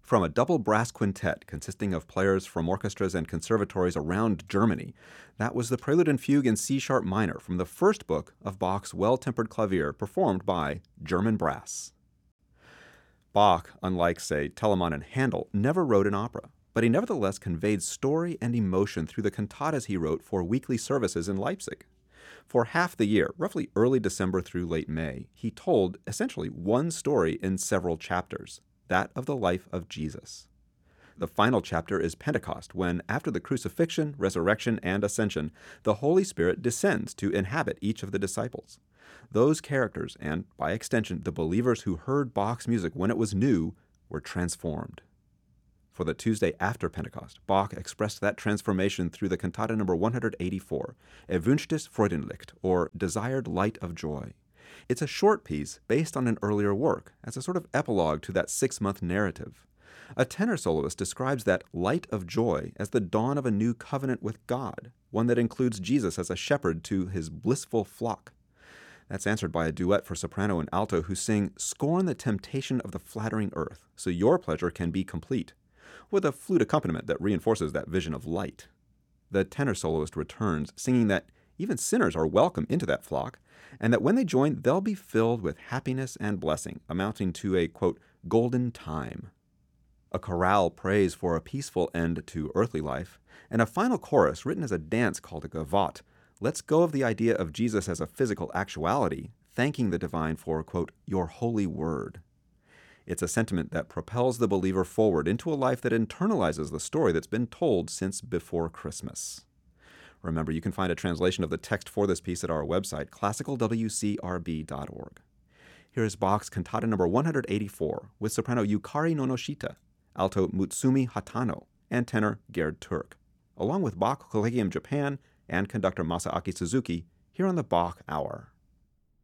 From a double brass quintet consisting of players from orchestras and conservatories around Germany, that was the Prelude and Fugue in C-sharp minor from the first book of Bach's Well-Tempered Clavier performed by German brass. Bach, unlike, say, Telemann and Handel, never wrote an opera, but he nevertheless conveyed story and emotion through the cantatas he wrote for weekly services in Leipzig. For half the year, roughly early December through late May, he told essentially one story in several chapters, that of the life of Jesus. The final chapter is Pentecost, when, after the crucifixion, resurrection, and ascension, the Holy Spirit descends to inhabit each of the disciples. Those characters, and by extension, the believers who heard Bach's music when it was new, were transformed. For the Tuesday after Pentecost, Bach expressed that transformation through the cantata number 184, Erwünschtes Freudenlicht, or Desired Light of Joy. It's a short piece based on an earlier work, as a sort of epilogue to that 6-month narrative. A tenor soloist describes that light of joy as the dawn of a new covenant with God, one that includes Jesus as a shepherd to his blissful flock. That's answered by a duet for soprano and alto who sing, "Scorn the temptation of the flattering earth, so your pleasure can be complete," with a flute accompaniment that reinforces that vision of light. The tenor soloist returns, singing that even sinners are welcome into that flock, and that when they join, they'll be filled with happiness and blessing, amounting to a, quote, golden time. A chorale prays for a peaceful end to earthly life, and a final chorus written as a dance called a gavotte lets go of the idea of Jesus as a physical actuality, thanking the divine for, quote, your holy word. It's a sentiment that propels the believer forward into a life that internalizes the story that's been told since before Christmas. Remember, you can find a translation of the text for this piece at our website, classicalwcrb.org. Here is Bach's cantata number 184 with soprano Yukari Nonoshita, alto Mutsumi Hatano, and tenor Gerd Turk, along with Bach Collegium Japan and conductor Masaaki Suzuki, here on the Bach Hour.